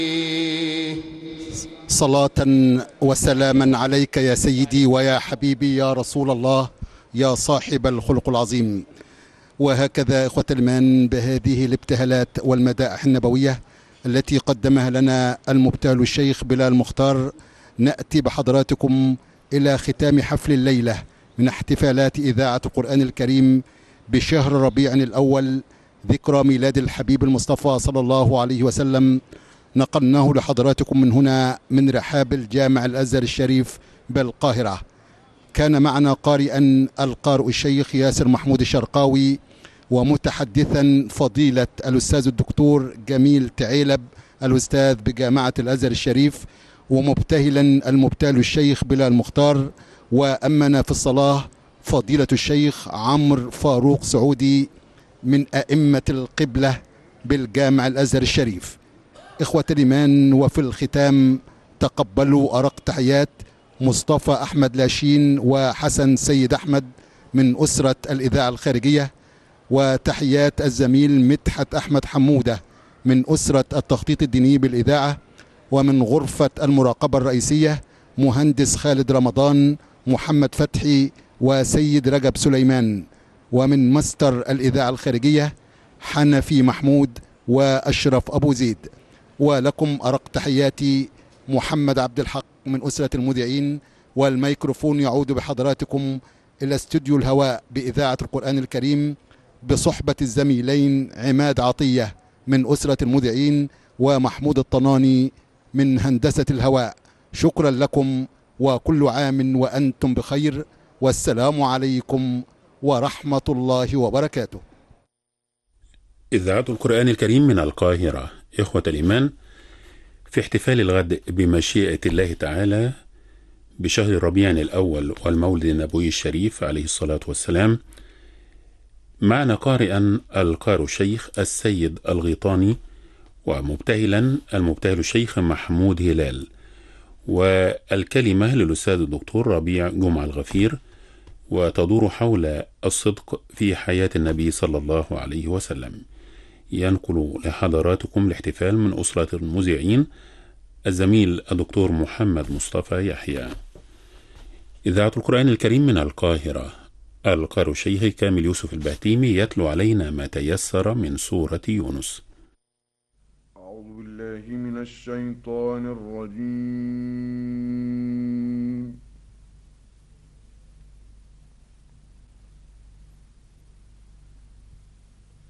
صلاة وسلاما عليك يا سيدي ويا حبيبي يا رسول الله يا صاحب الخلق العظيم. وهكذا إخوة الإيمان بهذه الابتهالات والمدائح النبوية التي قدمها لنا المبتهل الشيخ بلال مختار، نأتي بحضراتكم إلى ختام حفل الليلة من احتفالات إذاعة القرآن الكريم بشهر ربيع الأول، ذكرى ميلاد الحبيب المصطفى صلى الله عليه وسلم. نقلناه لحضراتكم من هنا من رحاب الجامع الأزهر الشريف بالقاهرة. كان معنا قارئا القارئ الشيخ ياسر محمود الشرقاوي، ومتحدثا فضيلة الأستاذ الدكتور جميل تعيلب الأستاذ بجامعة الأزهر الشريف، ومبتهلا المبتهل الشيخ بلال مختار، وأمنا في الصلاة فضيلة الشيخ عمرو فاروق سعودي من أئمة القبلة بالجامع الأزهر الشريف. إخوة الإيمان، وفي الختام تقبلوا أرق تحيات مصطفى أحمد لاشين وحسن سيد أحمد من أسرة الإذاعة الخارجية، وتحيات الزميل مدحت أحمد حمودة من أسرة التخطيط الديني بالإذاعة، ومن غرفة المراقبة الرئيسية مهندس خالد رمضان، محمد فتحي، وسيد رجب سليمان، ومن مستر الإذاعة الخارجية حنفي محمود وأشرف أبو زيد. ولكم أرق تحياتي محمد عبد الحق من أسرة المذيعين، والميكروفون يعود بحضراتكم إلى استوديو الهواء بإذاعة القرآن الكريم بصحبة الزميلين عماد عطية من أسرة المذيعين ومحمود الطناني من هندسة الهواء. شكرا لكم، وكل عام وأنتم بخير، والسلام عليكم ورحمة الله وبركاته. إذاعة القرآن الكريم من القاهرة. إخوة الإيمان، في احتفال الغد بمشيئة الله تعالى بشهر ربيع الأول والمولد النبوي الشريف عليه الصلاة والسلام، معنا قارئا القارئ الشيخ السيد الغيطاني، ومبتهلا المبتهل الشيخ محمود هلال، والكلمة للأستاذ الدكتور ربيع جمعة الغفير، وتدور حول الصدق في حياة النبي صلى الله عليه وسلم. ينقل لحضراتكم الاحتفال من أسرة المذيعين الزميل الدكتور محمد مصطفى يحيى. إذاعة القرآن الكريم من القاهرة. القارئ الشيخ كامل يوسف البهتيمي يتلو علينا ما تيسر من سورة يونس. أعوذ بالله من الشيطان الرجيم.